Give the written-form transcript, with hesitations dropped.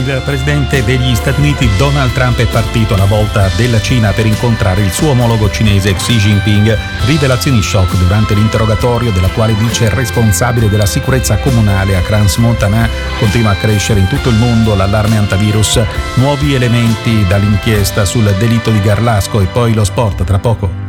Il presidente degli Stati Uniti Donald Trump è partito alla volta della Cina per incontrare il suo omologo cinese Xi Jinping. Rivelazioni shock durante l'interrogatorio dell'attuale vice responsabile della sicurezza comunale a Crans-Montana. Continua a crescere in tutto il mondo l'allarme antivirus. Nuovi elementi dall'inchiesta sul delitto di Garlasco e poi lo sport tra poco.